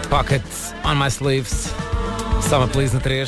Pocket on my sleeves. Summer Please na 3.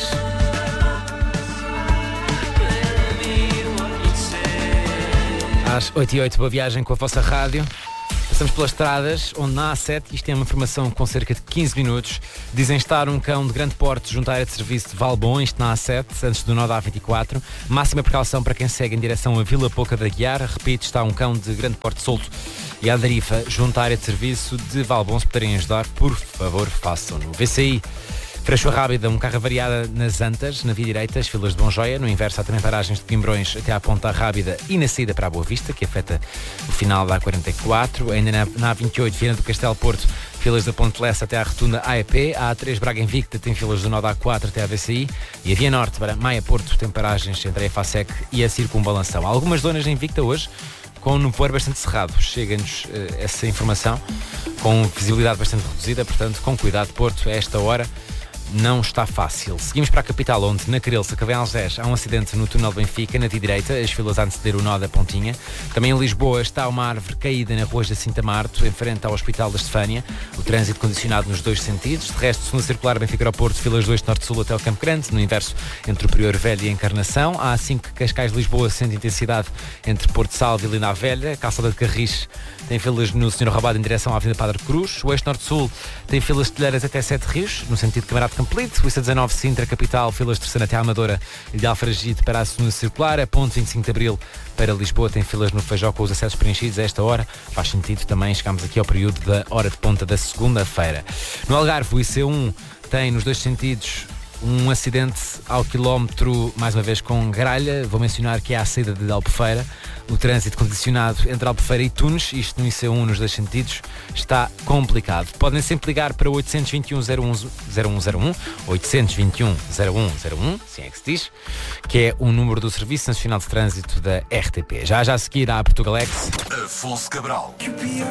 Às 8h08, boa viagem com a vossa rádio. Passamos pelas estradas, onde na A7, isto é uma informação com cerca de 15 minutos, dizem estar um cão de grande porte junto à área de serviço de Valbom, isto na A7, antes do nó da A24. Máxima precaução para quem segue em direção a Vila Pouca da Guiar. Repito, está um cão de grande porte solto e à deriva junto à área de serviço de Valbom. Se puderem ajudar, por favor, façam-no. VCI. Freixo Rábida, um carro avariado nas Antas, na via direita, as filas de Bonjoia. No inverso, há também paragens de Guimbrões até à Ponta Rábida e na saída para a Boa Vista, que afeta o final da A44. Ainda na A28, Viana do Castelo Porto, filas da Ponte Lessa até à rotunda AEP. A A3 Braga Invicta tem filas do nó da A4 até à VCI. E a Via Norte para Maia Porto tem paragens entre a FASEC e a Circunvalação. Há algumas zonas na Invicta hoje com um nevoeiro bastante cerrado. Chega-nos essa informação com visibilidade bastante reduzida, portanto, com cuidado, Porto, a esta hora não está fácil. Seguimos para a capital, onde na Caril, Sacavém Algés, há um acidente no túnel Benfica, na via direita, as filas a anteceder o nó da Pontinha. Também em Lisboa está uma árvore caída na rua Jacinta Marto, em frente ao Hospital da Estefânia. O trânsito condicionado nos dois sentidos. De resto, segunda circular Benfica ao Porto, filas 2 de Norte-Sul até o Campo Grande. No inverso, entre o Prior Velho e a Encarnação. Há A5 Cascais de Lisboa, sente intensidade entre Porto Salvo e Linda a Velha. Calçada de Carris tem filas no Senhor Rabado em direção à Avenida Padre Cruz. O Eixo Norte-Sul tem filas de Telheiras até Sete Rios, no sentido de Camarado Campolite. O IC19 Sintra Capital, filas de Terceira até à Amadora e de Alfragide para a segunda circular. A ponte 25 de Abril para Lisboa tem filas no Feijó com os acessos preenchidos a esta hora. Faz sentido também, chegamos aqui ao período da hora de ponta da segunda-feira. No Algarve, o IC1 tem nos dois sentidos um acidente ao quilómetro, mais uma vez com gralha. Vou mencionar que é a saída de Albufeira. O trânsito condicionado entre Albufeira e Tunes, isto no IC1 nos dois sentidos, está complicado. Podem sempre ligar para 821-0101, 821-0101, assim é que se diz, que é o número do Serviço Nacional de Trânsito da RTP. Já a seguir à Portugalex. Afonso Cabral.